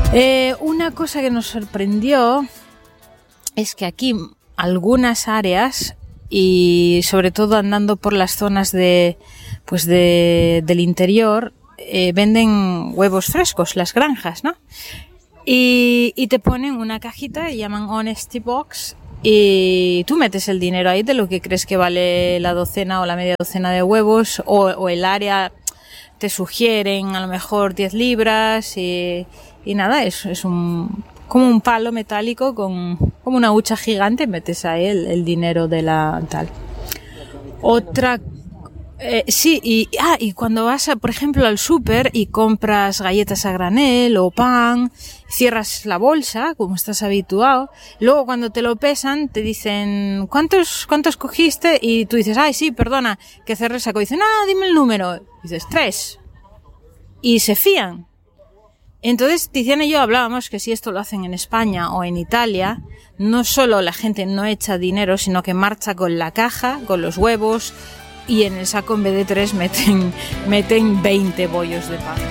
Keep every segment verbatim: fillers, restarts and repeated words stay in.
Eh, una cosa que nos sorprendió es que aquí algunas áreas, y sobre todo andando por las zonas de, pues de, del interior, eh, venden huevos frescos, las granjas, ¿no? Y, y te ponen una cajita, llaman Honesty Box, y tú metes el dinero ahí de lo que crees que vale la docena o la media docena de huevos, o, o el área te sugieren a lo mejor diez libras, y, y nada, es, es un, como un palo metálico con como una hucha gigante, metes ahí el, el dinero de la tal. Otra Eh, sí, y, ah, y cuando vas, a, por ejemplo, al súper y compras galletas a granel o pan, cierras la bolsa, como estás habituado, luego cuando te lo pesan te dicen, ¿cuántos, cuántos cogiste? Y tú dices, ay, sí, perdona, que cerré el saco. Dicen, ah, dime el número. Y dices, tres. Y se fían. Entonces, Tiziana y yo hablábamos que si esto lo hacen en España o en Italia, no solo la gente no echa dinero, sino que marcha con la caja, con los huevos, y en el saco en vez de tres meten, meten veinte bollos de pan.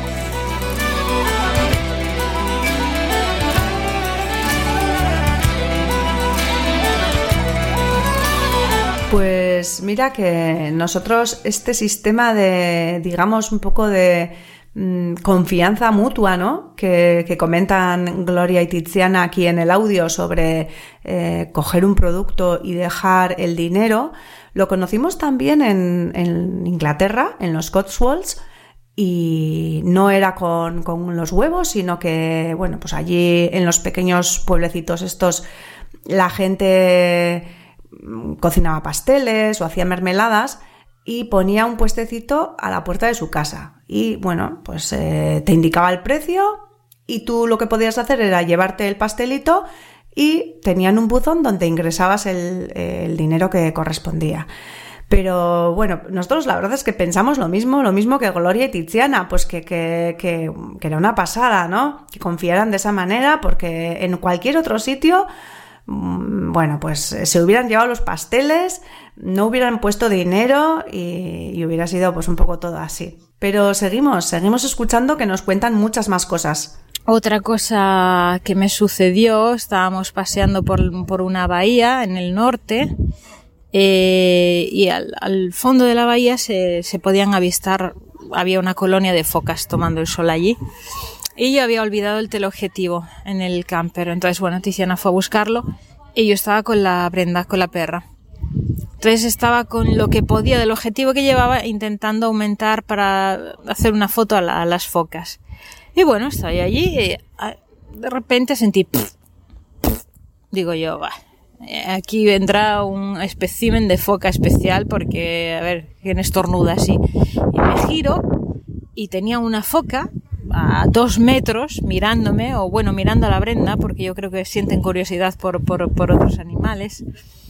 Pues mira que nosotros este sistema de, digamos, un poco de mmm, confianza mutua, ¿no? Que, que comentan Gloria y Tiziana aquí en el audio sobre eh, coger un producto y dejar el dinero, lo conocimos también en, en Inglaterra, en los Cotswolds, y no era con, con los huevos, sino que, bueno, pues allí en los pequeños pueblecitos estos la gente cocinaba pasteles o hacía mermeladas y ponía un puestecito a la puerta de su casa. Y, bueno, pues eh, te indicaba el precio y tú lo que podías hacer era llevarte el pastelito y tenían un buzón donde ingresabas el, el dinero que correspondía. Pero bueno, nosotros la verdad es que pensamos lo mismo, lo mismo que Gloria y Tiziana, pues que, que, que, que era una pasada, ¿no? Que confiaran de esa manera, porque en cualquier otro sitio, bueno, pues se hubieran llevado los pasteles, no hubieran puesto dinero y, y hubiera sido pues un poco todo así. Pero seguimos, seguimos escuchando que nos cuentan muchas más cosas. Otra cosa que me sucedió, estábamos paseando por, por una bahía en el norte, eh, y al, al fondo de la bahía se, se podían avistar, había una colonia de focas tomando el sol allí, y yo había olvidado el teleobjetivo en el camper. Entonces, bueno, Tiziana fue a buscarlo y yo estaba con la Brenda, con la perra. Entonces estaba con lo que podía del objetivo que llevaba, intentando aumentar para hacer una foto a, la, a las focas. Y bueno, estaba allí y de repente sentí... Pff, pff, digo yo, bah, aquí vendrá un espécimen de foca especial porque, a ver, ¿quién estornuda así? Y me giro y tenía una foca a dos metros mirándome, o bueno, mirando a la Brenda, porque yo creo que sienten curiosidad por, por, por otros animales.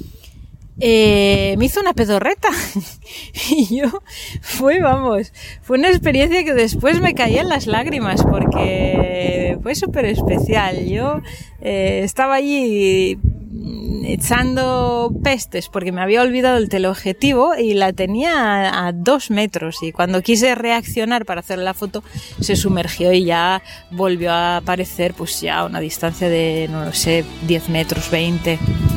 Eh, me hizo una pedorreta y yo fue, vamos, fue una experiencia que después me caían las lágrimas porque fue súper especial. Yo eh, estaba allí echando pestes porque me había olvidado el teleobjetivo y la tenía a, a dos metros, y cuando quise reaccionar para hacer la foto se sumergió y ya volvió a aparecer pues ya a una distancia de, no lo sé, diez metros, veinte.